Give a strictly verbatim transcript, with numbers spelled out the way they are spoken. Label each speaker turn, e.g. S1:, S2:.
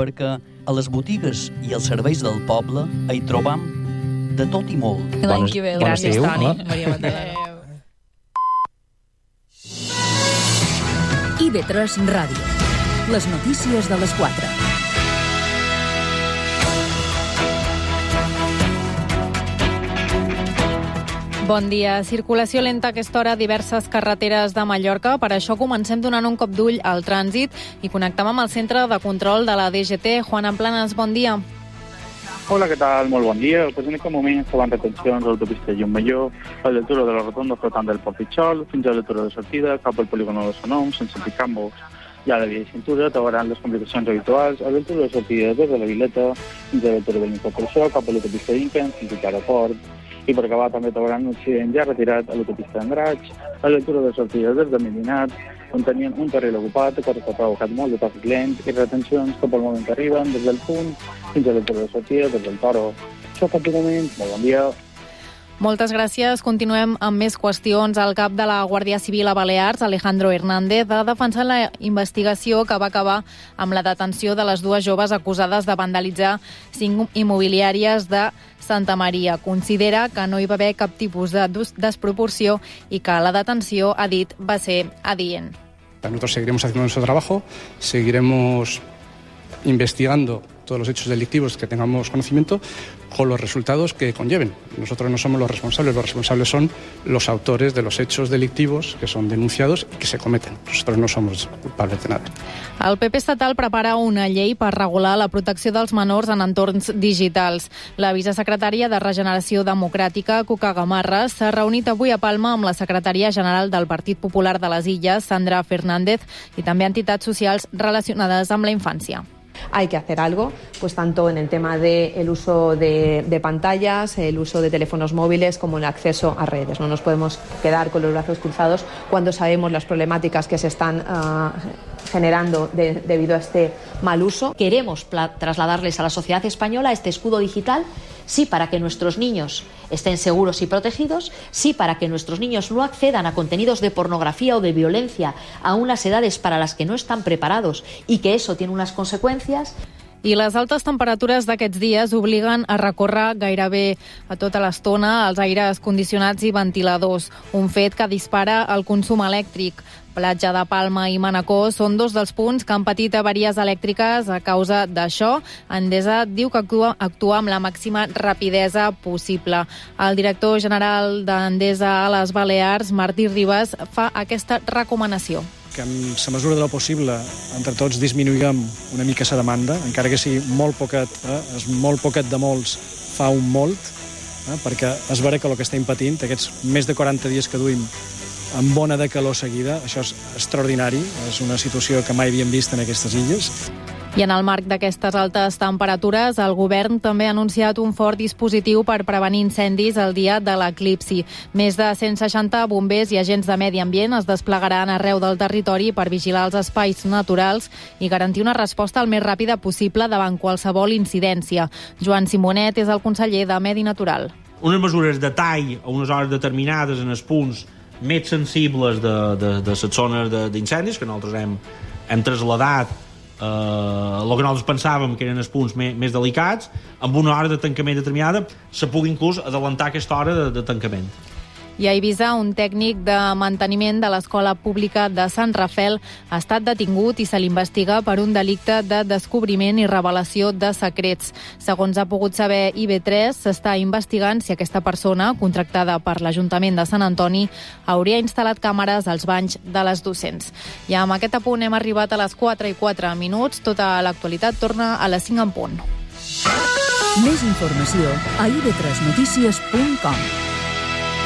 S1: perquè a les botigues i els serveis del poble hi trobam de tot i molt.
S2: L'any que ve.
S3: Gràcies, Toni.
S2: Maria Magdalena.
S4: I B tres Ràdio. Les notícies de les quatre.
S2: Bon dia. Circulació lenta a aquesta hora a diverses carreteres de Mallorca. Per això comencem donant un cop d'ull al trànsit i connectem amb el centre de control de la D G T. Juan Planas, bon dia.
S5: Hola, què tal? Molt bon dia. Pues en aquest moment estaven retencions a l'autopista Llum-Major, a l'altura de la rotonda flotant del Port Pitxol, fins a l'altura de sortida, cap al polígono de Sonom, sense picambos. Ja a la via de cintura trobaran les complicacions habituals a l'altura de sortida des de la Vileta, fins a l'altura de l'Incorporació, cap a l'autopista d'Inquen, fins a l'aeroport. I per acabar també trobaran un accident ja retirat a l'autopista d'Andratx, a l'altura de sortida des de Medinat, on tenien un carril ocupat que ha provocat molt de tràfic lent i retencions que pel moment arriben des del punt fins a l'altura de sortida des del Toro. Això fa un moment. Molt bon dia.
S2: Moltes gràcies. Continuem amb més qüestions. El cap de la Guàrdia Civil a Balears, Alejandro Hernández, ha defensat la investigació que va acabar amb la detenció de les dues joves acusades de vandalitzar cinc immobiliàries de Santa Maria. Considera que no hi va haver cap tipus de desproporció i que la detenció, ha dit, va ser adient.
S6: Nosotros seguiremos haciendo nuestro trabajo, seguiremos investigando todos los hechos delictivos que tengamos conocimiento con los resultados que conlleven. Nosotros no somos los responsables, los responsables son los autores de los hechos delictivos que son denunciados y que se cometen. Nosotros no somos culpables de nada.
S2: El P P estatal prepara una llei per regular la protecció dels menors en entorns digitals. La vicesecretària de Regeneració Democràtica, Cuca Gamarra, s'ha reunit avui a Palma amb la secretària general del Partit Popular de les Illes, Sandra Fernández, i també entitats socials relacionades amb la infància.
S7: Hay que hacer algo, pues tanto en el tema del uso de, de pantallas, el uso de teléfonos móviles, como el acceso a redes. No nos podemos quedar con los brazos cruzados cuando sabemos las problemáticas que se están uh, generando de, debido a este mal uso.
S8: Queremos trasladarles a la sociedad española este escudo digital, sí para que nuestros niños estén seguros y protegidos, sí para que nuestros niños no accedan a contenidos de pornografía o de violencia a unas edades para las que no están preparados y que eso tiene unas consecuencias.
S2: I les altes temperatures d'aquests dies obliguen a recórrer gairebé a tota l'estona els aires condicionats i ventiladors, un fet que dispara el consum elèctric. Platja de Palma i Manacor són dos dels punts que han patit avaries elèctriques a causa d'això. Endesa diu que actua, actua amb la màxima rapidesa possible. El director general d'Endesa a les Balears, Martí Ribas, fa aquesta recomanació.
S9: Que en la mesura de lo possible, entre tots, disminuïm una mica la demanda, encara que sigui molt poquet, eh? és molt poquet de molts, fa un molt, eh? perquè és vera que el que estem patint, aquests més de quaranta dies que duim amb bona de calor seguida, això és extraordinari, és una situació que mai havíem vist en aquestes illes.
S2: I en el marc d'aquestes altes temperatures, el govern també ha anunciat un fort dispositiu per prevenir incendis el dia de l'eclipsi. Més de cent seixanta bombers i agents de medi ambient es desplegaran arreu del territori per vigilar els espais naturals i garantir una resposta el més ràpida possible davant qualsevol incidència. Joan Simonet és el conseller de Medi Natural.
S10: Unes mesures de tall a unes hores determinades en els punts més sensibles de, de, de les zones d'incendis, que nosaltres hem, hem traslladat Uh, el que nosaltres pensàvem que eren els punts més, més delicats, amb una hora de tancament determinada se pugui inclús adelantar aquesta hora de, de tancament.
S2: I a Eivissa, un tècnic de manteniment de l'Escola Pública de Sant Rafel ha estat detingut i se l'investiga per un delicte de descobriment i revelació de secrets. Segons ha pogut saber I B tres, s'està investigant si aquesta persona, contractada per l'Ajuntament de Sant Antoni, hauria instal·lat càmeres als banys de les docents. I amb aquest apunt hem arribat a les quatre i quatre minuts. Tota l'actualitat torna a les cinc en punt.
S4: Més informació a i be tres notícies punt com.